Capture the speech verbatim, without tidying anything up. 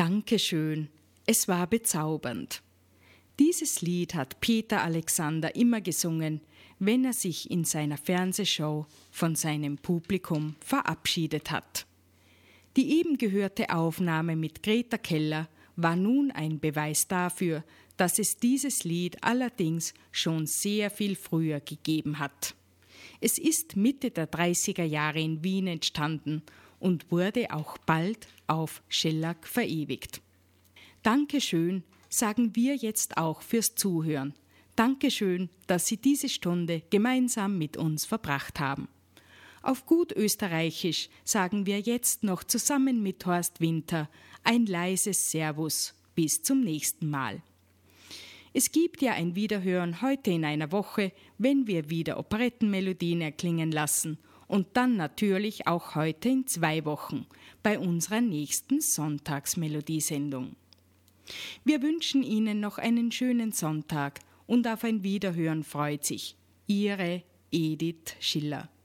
Dankeschön, es war bezaubernd. Dieses Lied hat Peter Alexander immer gesungen, wenn er sich in seiner Fernsehshow von seinem Publikum verabschiedet hat. Die eben gehörte Aufnahme mit Greta Keller war nun ein Beweis dafür, dass es dieses Lied allerdings schon sehr viel früher gegeben hat. Es ist Mitte der dreißiger Jahre in Wien entstanden und wurde auch bald auf Schellack verewigt. Dankeschön sagen wir jetzt auch fürs Zuhören. Dankeschön, dass Sie diese Stunde gemeinsam mit uns verbracht haben. Auf gut Österreichisch sagen wir jetzt noch zusammen mit Horst Winter ein leises Servus bis zum nächsten Mal. Es gibt ja ein Wiederhören heute in einer Woche, wenn wir wieder Operettenmelodien erklingen lassen und dann natürlich auch heute in zwei Wochen bei unserer nächsten Sonntagsmelodiesendung. Wir wünschen Ihnen noch einen schönen Sonntag und auf ein Wiederhören freut sich Ihre Edith Schiller.